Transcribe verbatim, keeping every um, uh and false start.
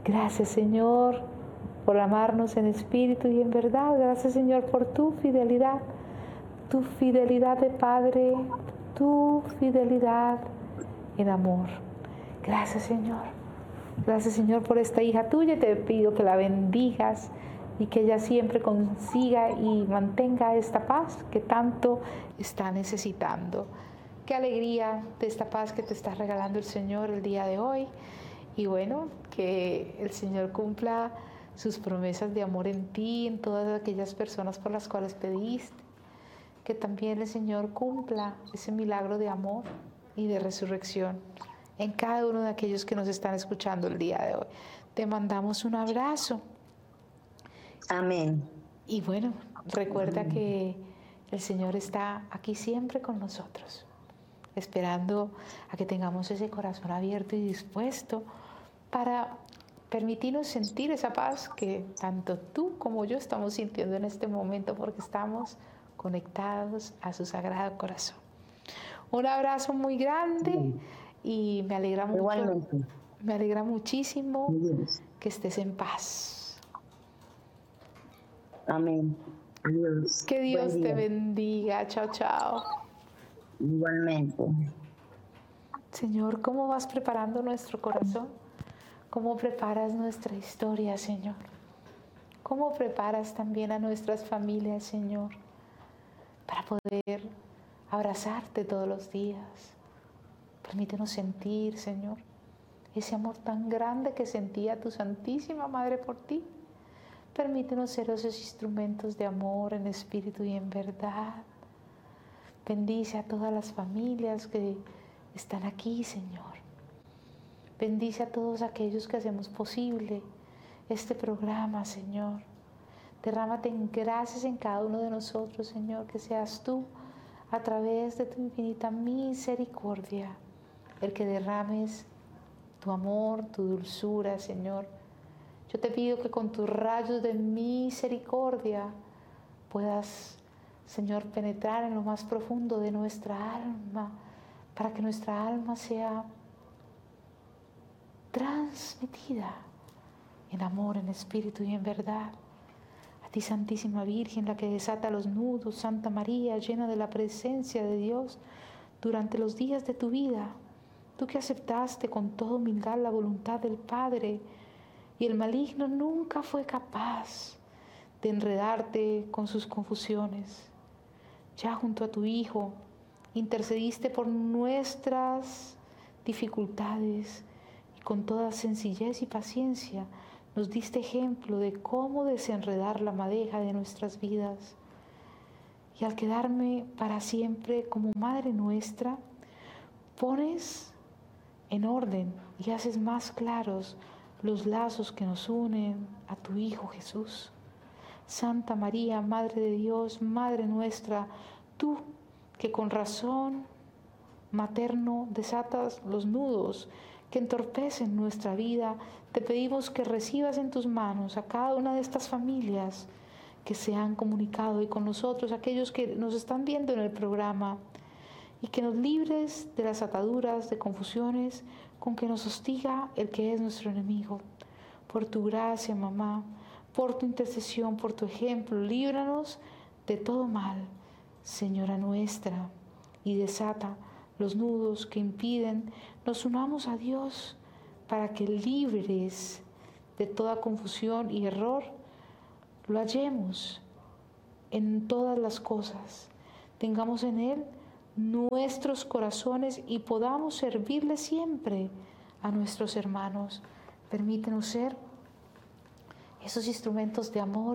Gracias, Señor, por amarnos en espíritu y en verdad. Gracias, Señor, por tu fidelidad, tu fidelidad de Padre, tu fidelidad en amor. Gracias, Señor. Gracias, Señor, por esta hija tuya. Te pido que la bendigas y que ella siempre consiga y mantenga esta paz que tanto está necesitando. Qué alegría de esta paz que te está regalando el Señor el día de hoy. Y bueno, que el Señor cumpla sus promesas de amor en ti, en todas aquellas personas por las cuales pediste. Que también el Señor cumpla ese milagro de amor y de resurrección en cada uno de aquellos que nos están escuchando el día de hoy. Te mandamos un abrazo. Amén. Y bueno, recuerda Amén. Que el Señor está aquí siempre con nosotros, esperando a que tengamos ese corazón abierto y dispuesto para permitirnos sentir esa paz que tanto tú como yo estamos sintiendo en este momento, porque estamos conectados a su sagrado corazón. Un abrazo muy grande. Sí. Y me alegra mucho, Igualmente. me alegra muchísimo Adiós. Que estés en paz. Amén. Adiós. Que Dios te bendiga. Chao, chao. Igualmente. Señor, ¿cómo vas preparando nuestro corazón? ¿Cómo preparas nuestra historia, Señor? ¿Cómo preparas también a nuestras familias, Señor, para poder abrazarte todos los días? Permítenos sentir, Señor, ese amor tan grande que sentía tu Santísima Madre por ti. Permítenos ser esos instrumentos de amor en espíritu y en verdad. Bendice a todas las familias que están aquí, Señor. Bendice a todos aquellos que hacemos posible este programa, Señor. Derrámate en gracias en cada uno de nosotros, Señor, que seas tú, a través de tu infinita misericordia, el que derrames tu amor, tu dulzura, Señor. Yo te pido que con tus rayos de misericordia puedas, Señor, penetrar en lo más profundo de nuestra alma, para que nuestra alma sea transmitida en amor, en espíritu y en verdad. A ti, Santísima Virgen, la que desata los nudos, Santa María, llena de la presencia de Dios durante los días de tu vida, tú que aceptaste con toda humildad la voluntad del Padre, y el maligno nunca fue capaz de enredarte con sus confusiones. Ya junto a tu Hijo, intercediste por nuestras dificultades y con toda sencillez y paciencia nos diste ejemplo de cómo desenredar la madeja de nuestras vidas. Y al quedarme para siempre como Madre nuestra, pones en orden y haces más claros los lazos que nos unen a tu Hijo Jesús. Santa María, Madre de Dios, Madre nuestra, tú que con razón materno desatas los nudos que entorpecen nuestra vida, te pedimos que recibas en tus manos a cada una de estas familias que se han comunicado y con nosotros, aquellos que nos están viendo en el programa, y que nos libres de las ataduras, de confusiones con que nos hostiga el que es nuestro enemigo. Por tu gracia, mamá, por tu intercesión, por tu ejemplo, líbranos de todo mal, Señora nuestra, y desata los nudos que impiden nos unamos a Dios para que libres de toda confusión y error, lo hallemos en todas las cosas, tengamos en Él nuestros corazones y podamos servirle siempre a nuestros hermanos. Permítenos ser esos instrumentos de amor